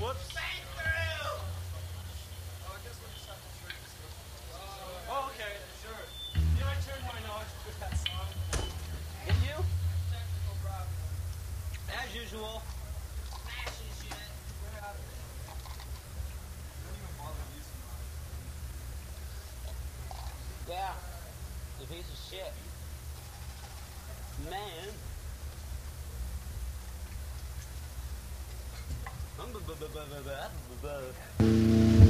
Whoops. Oh, okay, sure. Yeah, I turned my knowledge to that song. Did you? Technical problem. As usual. Fashion shit. We're out of it. Don't even bother using mine. Yeah. The piece of shit. Man. I'm